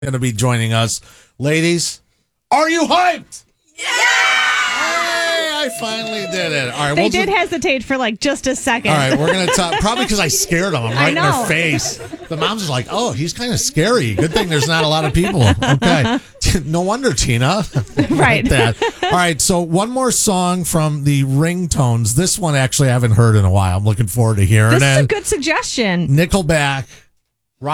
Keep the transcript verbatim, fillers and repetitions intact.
Going to be joining us. Ladies, are you hyped? Yeah! Hey, I finally did it. All right, They we'll did just- hesitate for like just a second. All right, we're going to talk. Probably because I scared them. I'm right in know. their face. The mom's like, oh, he's kind of scary. Good thing there's not a lot of people. Okay. No wonder, Tina. Right. Like that. All right, so one more song from the Ringtones. This one actually I haven't heard in a while. I'm looking forward to hearing This it. is a good suggestion. Nickelback,